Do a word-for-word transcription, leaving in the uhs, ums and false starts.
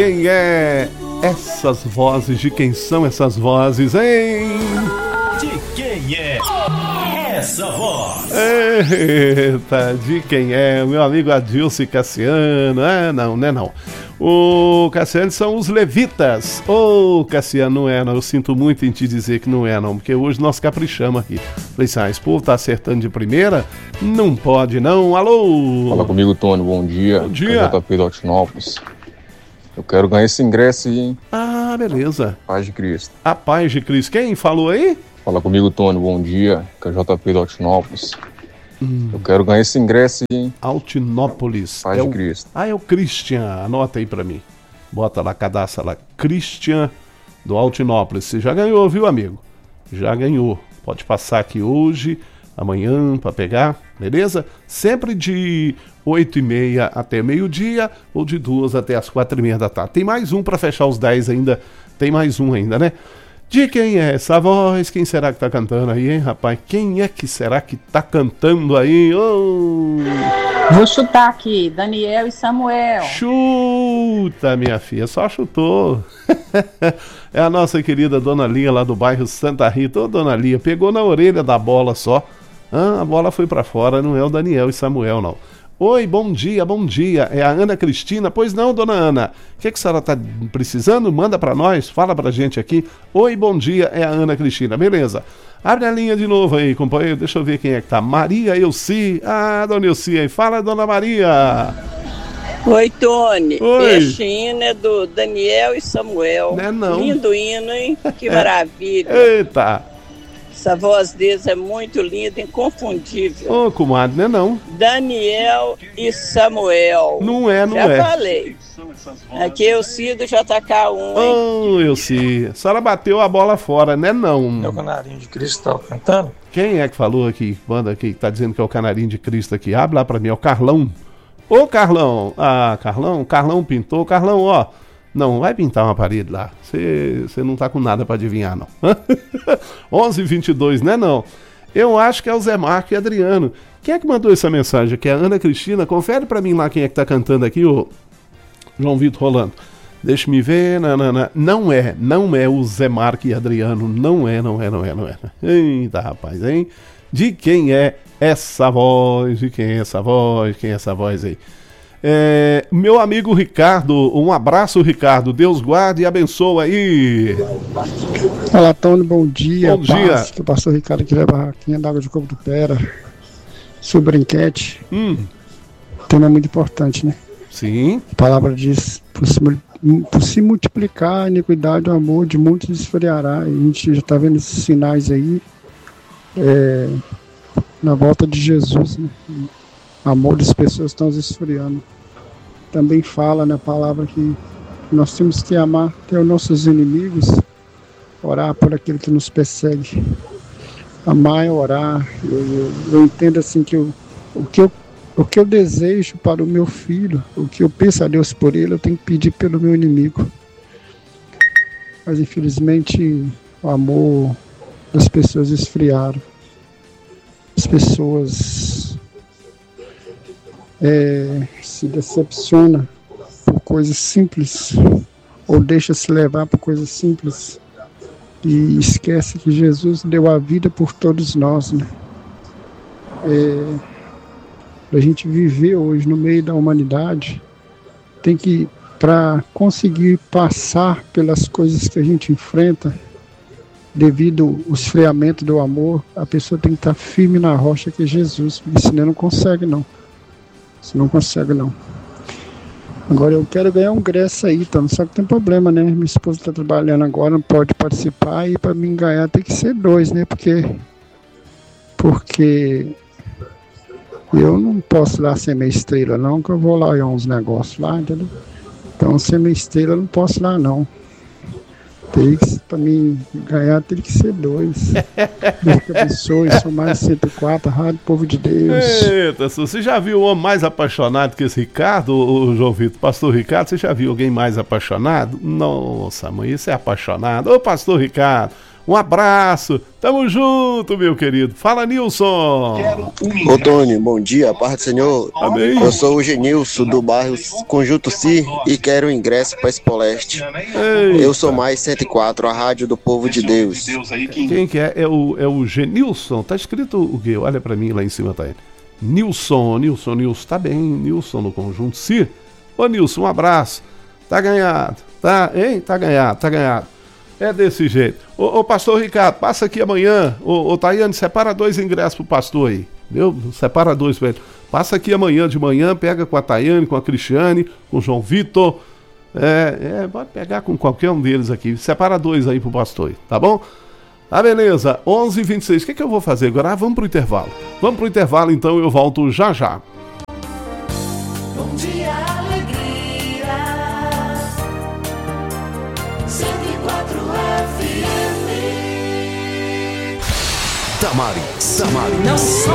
Quem é essas vozes? De quem são essas vozes, hein? De quem é essa voz? Eita, de quem é? Meu amigo Adilson Cassiano. É, não, não é não. O Cassiano são os levitas. Ô, oh, Cassiano, não é não. Eu sinto muito em te dizer que não é não, porque hoje nós caprichamos aqui. Falei assim, ah, esse povo tá acertando de primeira? Não pode não. Alô? Fala comigo, Tony. Bom dia. Bom dia. J P do Altinópolis. Eu quero ganhar esse ingresso aí, hein? Ah, beleza. Paz de Cristo. A paz de Cristo. Quem falou aí? Fala comigo, Tony. Bom dia. Que é J P do Altinópolis. Hum. Eu quero ganhar esse ingresso aí, hein? Altinópolis. Paz é de o... Cristo. Ah, é o Christian. Anota aí pra mim. Bota lá, cadastra lá. Christian do Altinópolis. Você já ganhou, viu, amigo? Já ganhou. Pode passar aqui hoje, amanhã, pra pegar, beleza? Sempre de oito e meia até meio-dia ou de duas até as quatro e meia da tarde. Tem mais um pra fechar os dez ainda. Tem mais um ainda, né? De quem é essa voz? Quem será que tá cantando aí, hein, rapaz? Quem é que será que tá cantando aí? Oh! Vou chutar aqui, Daniel e Samuel. Chuta, minha filha, só chutou. É a nossa querida Dona Lia lá do bairro Santa Rita. Ô, Dona Lia, pegou na orelha da bola só. Ah, a bola foi pra fora, não é o Daniel e Samuel, não. Oi, bom dia, bom dia. É a Ana Cristina? Pois não, dona Ana. O que, que a senhora está precisando? Manda para nós, fala pra gente aqui. Oi, bom dia, é a Ana Cristina. Beleza. Abre a linha de novo aí, companheiro. Deixa eu ver quem é que tá. Maria Elci. Ah, dona Elci aí. Fala, dona Maria. Oi, Tony. Oi. Este hino é do Daniel e Samuel. Não é não. Lindo hino, hein? Que maravilha. Eita. Essa voz deles é muito linda, inconfundível. Ô, comadre, não é não. Daniel e Samuel. Não é, não Já é. Já falei. Aqui é o Cido J K um, hein? Ô, Elci. A senhora bateu a bola fora, né não? É o Canarinho de Cristo que tá cantando? Quem é que falou aqui? Manda aqui, que tá dizendo que é o Canarinho de Cristo aqui. Abre lá pra mim, é o Carlão. Ô, Carlão. Ah, Carlão. Carlão pintou. Carlão, ó. Não, vai pintar uma parede lá. Você não tá com nada pra adivinhar, não. onze e vinte e dois, né, não? Eu acho que é o Zé Marco e Adriano. Quem é que mandou essa mensagem aqui? É a Ana Cristina. Confere pra mim lá quem é que tá cantando aqui, ô João Vitor Rolando. Deixa me ver. Nanana. Não é, não é o Zé Marco e Adriano. Não é, não é, não é, não é. Eita, rapaz, hein? De quem é essa voz? De quem é essa voz? Quem é essa voz aí? É, meu amigo Ricardo, um abraço, Ricardo, Deus guarde e abençoe aí. Olá, Tony, bom dia. Bom dia. Que o pastor Ricardo aqui da barraquinha d'água de coco do Pera. Sobre a enquete. Hum. Tema muito importante, né? Sim. A palavra diz, por se, por se multiplicar a iniquidade, o amor de muitos esfriará. E a gente já está vendo esses sinais aí é, na volta de Jesus, né? O amor das pessoas estão se esfriando. Também fala na palavra que nós temos que amar até os nossos inimigos, orar por aquele que nos persegue. Amar é orar. Eu, eu, eu entendo assim que eu, o, que eu, o que eu desejo para o meu filho, o que eu peço a Deus por ele, eu tenho que pedir pelo meu inimigo. Mas infelizmente o amor das pessoas esfriaram. As pessoas É, se decepciona por coisas simples ou deixa se levar por coisas simples e esquece que Jesus deu a vida por todos nós, né? É, para a gente viver hoje no meio da humanidade, tem que, para conseguir passar pelas coisas que a gente enfrenta, devido ao esfriamento do amor, a pessoa tem que estar firme na rocha que é Jesus, porque senão não consegue não. Você não consegue não. Agora eu quero ganhar um ingresso aí, então, só que tem problema, né? Minha esposa está trabalhando agora, não pode participar, e para mim ganhar tem que ser dois, né? Porque porque eu não posso lá ser minha estrela não, que eu vou lá olhar uns negócios lá, entendeu? Então ser minha estrela eu não posso lá não. Tem que, pra mim ganhar tem que ser dois. Deus que abençoe, sou mais cento e quatro, Rádio Povo de Deus. Eita, você já viu um homem mais apaixonado que esse Ricardo, o João Vitor? Pastor Ricardo, você já viu alguém mais apaixonado? Nossa, mãe, esse é apaixonado. Ô, pastor Ricardo, Um abraço. Tamo junto, meu querido. Fala, Nilson. Ô, Tony, bom dia, paz do Senhor. Amém. Eu sou o Genilson, do bairro Conjunto C, e quero o ingresso para Expoleste. Eu sou mais cento e quatro, a rádio do povo de Deus. Quem que é? É o, é o Genilson. Tá escrito o quê? Olha pra mim, lá em cima tá ele. Nilson, Nilson, Nilson. Tá bem, Nilson no Conjunto C. Ô, Nilson, um abraço. Tá ganhado. Tá, hein? Tá ganhado, tá ganhado. É desse jeito. Ô, ô pastor Ricardo, passa aqui amanhã. Ô, ô Tayane, separa dois ingressos pro pastor aí. Viu? Separa dois pra ele. Passa aqui amanhã de manhã, pega com a Tayane, com a Cristiane, com o João Vitor. É, é, pode pegar com qualquer um deles aqui. Separa dois aí pro pastor aí, tá bom? Tá, beleza. onze e vinte e seis. O que, que eu vou fazer agora? Ah, vamos pro intervalo. Vamos pro intervalo, então eu volto já já. Bom dia, alegria. cento e quatro F M. Damaris, Damaris. Não